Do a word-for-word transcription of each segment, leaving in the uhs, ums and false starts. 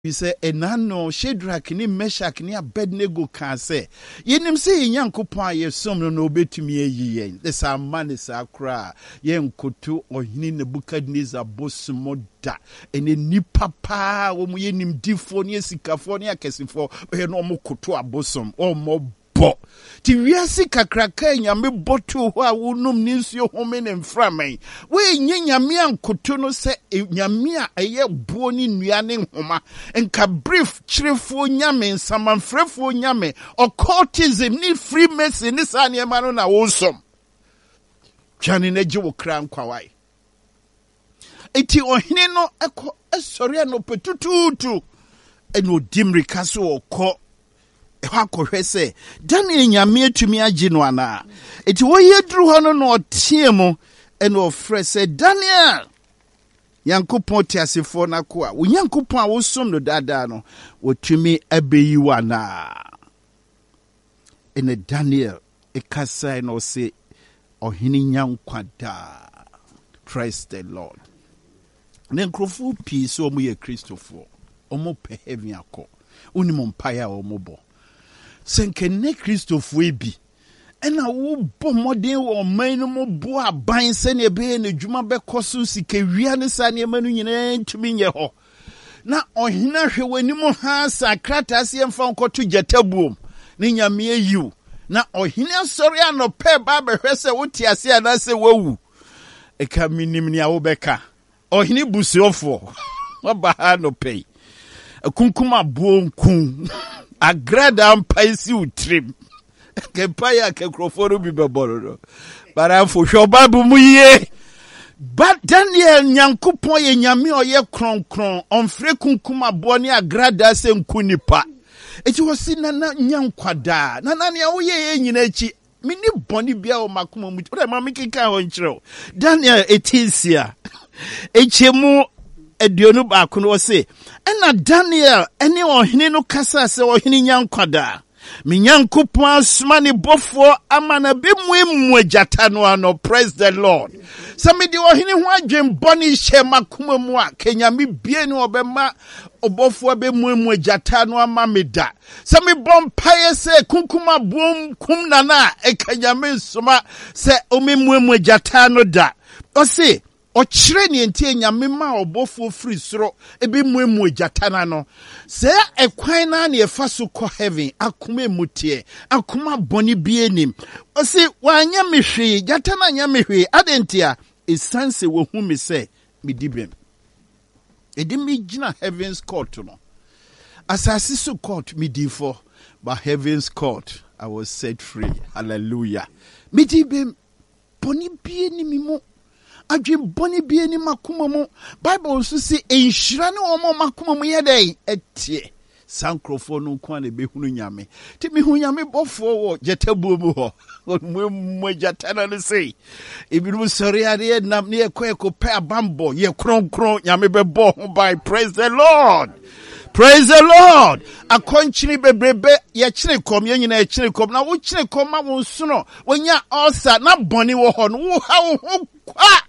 He said, Enano, Shadrach, ni Meshach, ni Abednego can say, Yenim say, Yankopa, ye some no be to me ye. The some man is a cry. Yen koto or hin the Nebuchadnezzar bosumoda. And a ni papa, when we nim difonia, California, Cassifo, or no more koto a bosom, or more. Ti wiase kakraka nyame boto ho a wonum ni nsuo homen emframe we nye nyame ankoto no se nyame a eye buo ni nnua ne nhoma enka brief chirefo nyame nsamanfrefo nyame occultism ni freemason ni sa ne ma no na wonsom twane na gye wo kra nkwawai eti ohene no ekọ esori no petututu eno dimrika so okọ Hako say, Daniel Yami atumi agye no ana. Eti wo yedru ho no no tie mo eno ofre say Daniel Yankopon tiasefo na ko a wo Yankopon a wo som no dada no wotumi abeyi wana. Ene Daniel ekasa no say ohini nyankwada. Praise the Lord. Ne nkrofo pi so omo ye Christopher omo pe heaven akọ. Uni mo mpaya omo bo. Senke ne Christopher ebi ena wo bo modern wo man no mo bo aban se ne be ne dwuma be koso sike wia ne sa ne manu nyina ntumi nye ho na ohina hwe wani mo ha sakrata se mfa nkoto jatabuom ne nyame ayiu na ohina sori anope ba be hwese wo tiase ana se wawu e ka minim ne a wo beka ohini busuofo oba ha no pay akunkuma bonkun agrada ampaisi utrim kempaya ke kroforo bi beboro bara fo hwobabu muye but Daniel Nyankopon ye nyame oye kronkron onfre kunkuma bo ne agrada se nkunipa eti wosi nana nyankwada nana ne wo ye nyina echi mini boni bia o makoma mu ore ma mikika ho nkyerɛ Daniel etisia echemu Edionu ba kuno se ena Daniel ene ohene no kasa se ohene nyankwada me Nyankopon asma ne bofo amana be muemu agata no ano. Praise the Lord. Some di ohene ho adwen boni hye makoma mu a kenya me bie ne obema obofo be muemu agata no ama meda some bom paye se kunkuma bom kum nana e kenya me soma se omemuemu agata no da o se ochire ni entie nyame ma obofo free soro ebe muemu agyatana no se ekwan na na efa so ko heaven akoma emutie akoma boni bienim o se wanya mehwe gyatana nya mehwe adentia esanse wo hu me se medibem edi me gina heaven's court no asase so court medifo but heaven's court I was set free. Hallelujah. Medibem boni bienim mo adwen boni bi ani makoma mu Bible so say enhyira ne omo makoma mu yedai etie sankrofo no kwa na behunu nyame ti me hu nyame bofo wo jetabu mu ho mu mu jatana no sei ebiru sori ade nam ne ekọ pe abambo ye kronkron nyame bebo ho by. Praise the Lord. Praise the Lord. Akonchini bebrebe ye chire kom ye nyina chire kom na wo chire kom ma wo nso wonya ulcer na boni wo ho no wo ha wo kwa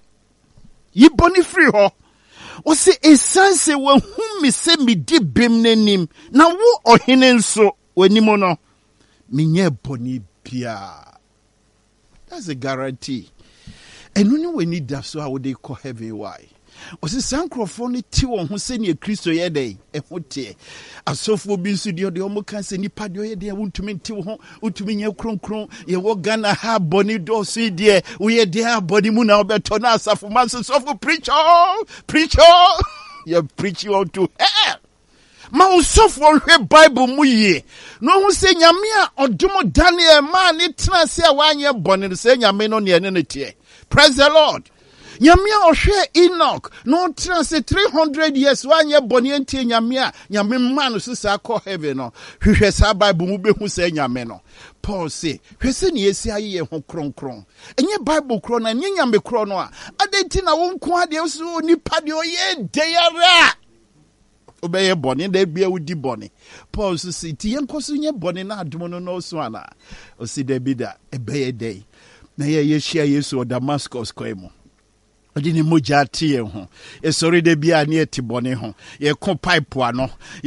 yi boni free ho o se esanse wo hu mi se mi di bem nanim na wo ohene nso wanimo no menye boni bia. That's a guarantee. And when we need that, so how would they call heaven? Why? O se sankrofo ti won ho se ne Kristo ye dey e hote asofo bi nso de de omo kan se nipa de ye dey wontumi ti ho utumi nya kronkron ye wo Ghana ha boni do so de wo ye dey ha boni mu na obeto na asafo man so sofo preacher preacher you preach you to hell ma usofo hwe Bible mu ye no ho se nyame a odomo Daniel ma ne tena se a wanye boni se nyame no ne ne tie. Praise the Lord. Nyamia ohwe Enoch no transe three hundred years wanye boni enti nyamia nyame man so sa call heaven no hwehwe sa Bible mu behu sa nyame no. Paul say hwese ne yesi aye ho kronkron enye Bible kro na nye nyame kro no a adenti na wonko ade so nipa de oye deyara obeye boni da bia wudi boni. Paul so say ti yenkoso nye boni na adom no no so ana o si da bi da ebeye day na ye yeshia Yesu o Damascus kwemo odi ni moja tie ho e sori de bia ne etibone ho ye ko pipe ano